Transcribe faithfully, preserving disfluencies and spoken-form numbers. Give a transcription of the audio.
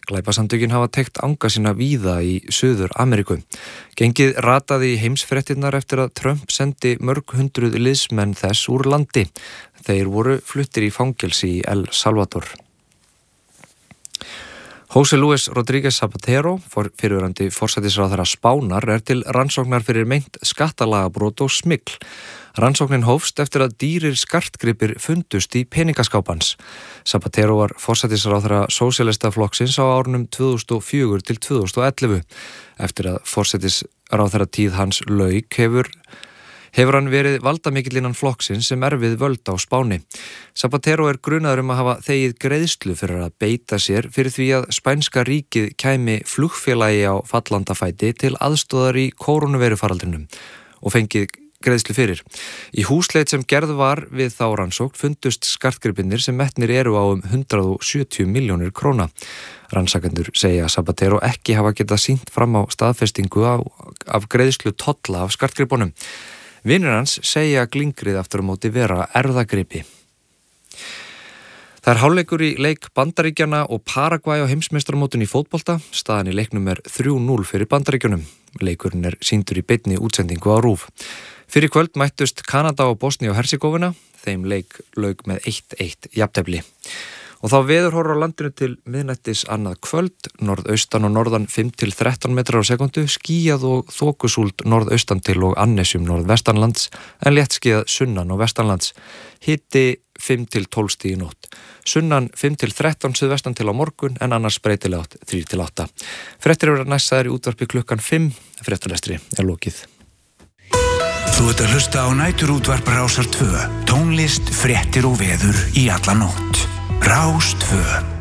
Glæpasamtökin hafa teygt anga sína víða í Suður Ameríku. Gengið rataði í heimsfréttirnar eftir að Trump sendi mörg hundruð liðsmenn þess úr landi. Þeir voru fluttir í fangelsi í El Salvador. José Luis Rodríguez Zapatero, fyrrverandi forsætisráðherra Spánar, er til rannsóknar fyrir meint skattalagabrot og smygl. Rannsóknin hófst eftir að dýrir skartgripir fundust í peningaskápans. Zapatero var forsætisráðherra Sósíalistaflokksins á árunum tvö þúsund og fjögur til tvö þúsund og ellefu. Eftir að forsætisráðherra tíð hans lauk hefur hefur hann verið valdamikill innan flokksins sem er við völd á Spáni. Zapatero er grunaður um að hafa þegið greiðslu fyrir að beita sér fyrir því að spænska ríkið kæmi flugfélagi á fallandafæti til aðstoðar í kórónuveirufaraldrinum og fengið greiðslu fyrir. Í húsleit sem gerð var við þá rannsókn fundust skartgripirnir sem metnir eru á um hundrað og sjötíu milljónir króna. Rannsakendur segja að Zapatero ekki hafa getað sýnt fram á staðfestingu af, af greiðslu tolla af skartgripunum. Vinir hans segja glingrið aftur á móti vera erfðagripi. Það er hálfleikur í leik Bandaríkjanna og Paragvæ á heimsmeistaramótinu í fótbolta. Staðan í leiknum er þrjú núll fyrir Bandaríkjunum. Leikurinn er sýndur í beinni útsendingu á RÚV. Fyrir kvöld mættust Kanada og Bosníu og Herzegovina. Þeim leik lauk með eitt eitt jafntefli. Og þá veðurhorfur á landinu til miðnættis annað kvöld, norðaustan og norðan fimm til þrettán metrar á sekundu, skýjað og þokusúld norðaustan til og annesjum norðvestanlands, en léttskýjað sunnan og vestanlands. Hiti fimm til tólf stig í nótt. Sunnan fimm til þrettán suðvestan til á morgun, en annars breytilega átt þrír til átta. Fréttir eru næssaðar í útvarpi klukkan fimm, fréttalestri er lokið. Þú ert að hlusta á næturútvarp Rásar tvö, tónlist, fréttir og veður í alla nótt. Rás tvö.